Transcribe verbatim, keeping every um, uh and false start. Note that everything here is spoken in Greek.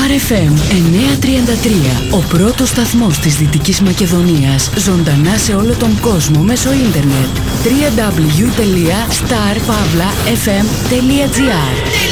Star εφ εμ εννιακόσια τριάντα τρία, ο πρώτος σταθμός της Δυτικής Μακεδονίας, ζωντανά σε όλο τον κόσμο μέσω ίντερνετ. double-u double-u double-u τελεία star pavla f m τελεία g r